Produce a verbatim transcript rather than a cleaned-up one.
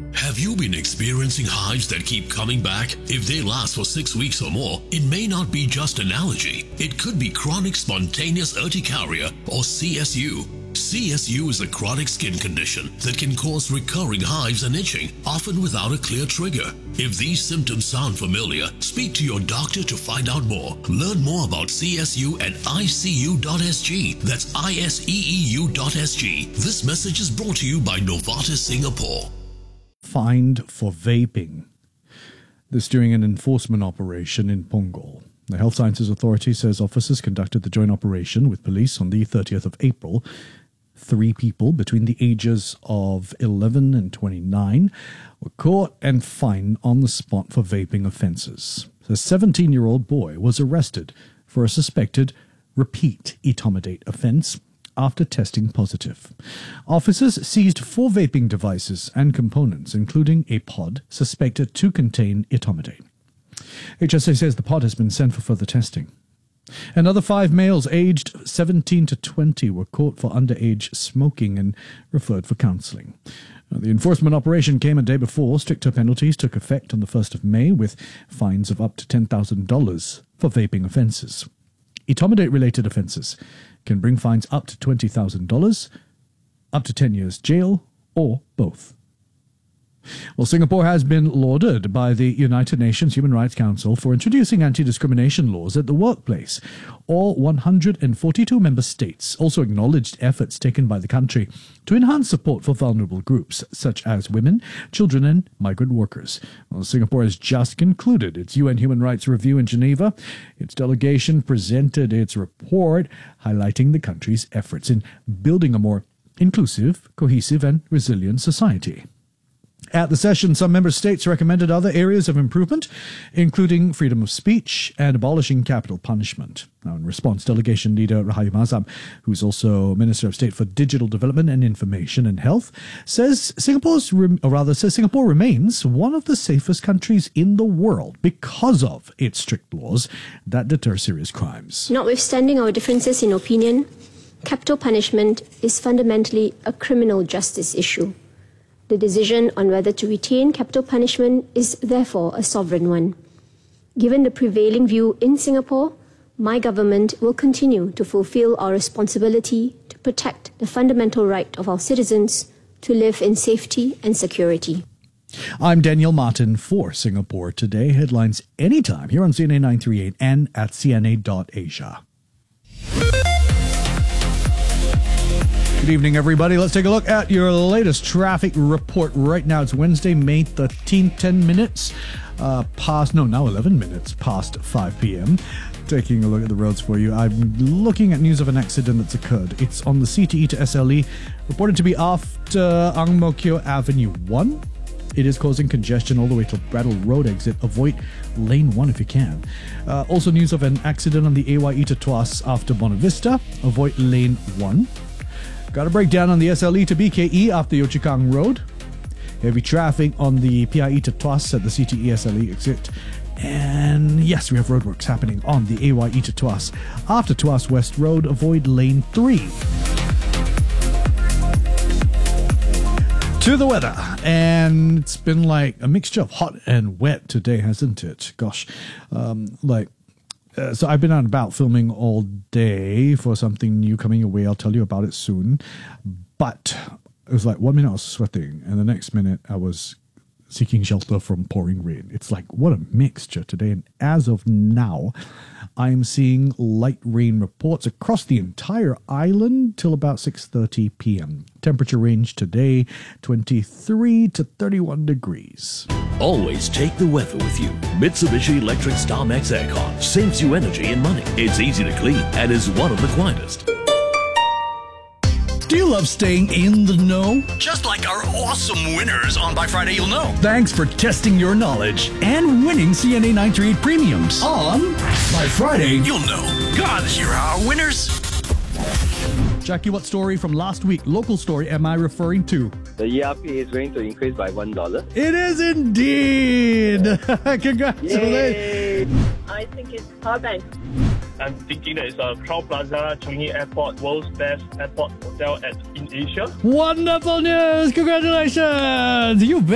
Have you been experiencing hives that keep coming back? If they last for six weeks or more, it may not be just an allergy. It could be chronic spontaneous urticaria or C S U. C S U is a chronic skin condition that can cause recurring hives and itching, often without a clear trigger. If these symptoms sound familiar, speak to your doctor to find out more. Learn more about C S U at I C U dot S G. That's I S E E U dot S G. This message is brought to you by Novartis Singapore. Fined for vaping. This during an enforcement operation in Punggol. The Health Sciences Authority says officers conducted the joint operation with police on the thirtieth of April. Three people between the ages of eleven and twenty-nine were caught and fined on the spot for vaping offences. A seventeen-year-old boy was arrested for a suspected repeat etomidate offence after testing positive. Officers seized four vaping devices and components, including a pod suspected to contain etomidate. H S A says the pod has been sent for further testing. Another five males aged seventeen to twenty were caught for underage smoking and referred for counselling. The enforcement operation came a day before stricter penalties took effect on the first of May, with fines of up to ten thousand dollars for vaping offences. Etomidate-related offences can bring fines up to twenty thousand dollars, up to ten years jail, or both. Well, Singapore has been lauded by the United Nations Human Rights Council for introducing anti-discrimination laws at the workplace. All one hundred forty-two member states also acknowledged efforts taken by the country to enhance support for vulnerable groups, such as women, children, and migrant workers. Well, Singapore has just concluded its U N Human Rights Review in Geneva. Its delegation presented its report, highlighting the country's efforts in building a more inclusive, cohesive, and resilient society. At the session, some member states recommended other areas of improvement, including freedom of speech and abolishing capital punishment. Now, in response, delegation leader Rahayu Mazam, who's also Minister of State for Digital Development and Information and Health, says Singapore's, or rather says Singapore remains one of the safest countries in the world because of its strict laws that deter serious crimes. Notwithstanding our differences in opinion, capital punishment is fundamentally a criminal justice issue. The decision on whether to retain capital punishment is therefore a sovereign one. Given the prevailing view in Singapore, my government will continue to fulfill our responsibility to protect the fundamental right of our citizens to live in safety and security. I'm Daniel Martin for Singapore Today. Headlines anytime here on C N A nine thirty-eight and at C N A dot Asia. Good evening, everybody. Let's take a look at your latest traffic report right now. It's Wednesday, May thirteenth, ten minutes uh, past, no, now eleven minutes past five p.m. Taking a look at the roads for you. I'm looking at news of an accident that's occurred. It's on the C T E to S L E, reported to be after Ang Mo Kio Avenue one. It is causing congestion all the way to Brattle Road exit. Avoid lane one if you can. Uh, also news of an accident on the A Y E to Tuas after Bonavista. Avoid lane one. Got a breakdown on the S L E to B K E after Yio Chu Kang Road. Heavy traffic on the P I E to Tuas at the C T E S L E exit. And yes, we have roadworks happening on the A Y E to Tuas after Tuas West Road. Avoid lane three. To the weather, and it's been like a mixture of hot and wet today, hasn't it? Gosh, um, like Uh, so I've been out and about filming all day for something new coming your way. I'll tell you about it soon. But it was like one minute I was sweating, and the next minute I was seeking shelter from pouring rain. It's like, what a mixture today. And as of now, I'm seeing light rain reports across the entire island till about six thirty p.m. Temperature range today, twenty-three to thirty-one degrees. Always take the weather with you. Mitsubishi Electric StarMax Aircon saves you energy and money. It's easy to clean and is one of the quietest. Do you love staying in the know? Just like our awesome winners on By Friday You'll Know. Thanks for testing your knowledge and winning C N A nine thirty-eight premiums on By Friday You'll Know. God, here are our winners. Jackie, what story from last week, local story, am I referring to? The E R P is going to increase by one dollar. It is indeed. Congratulations. I think it's Power Bank. I'm thinking that it's a Crowne Plaza Changi Airport, world's best airport hotel at, in Asia. Wonderful news. Congratulations. You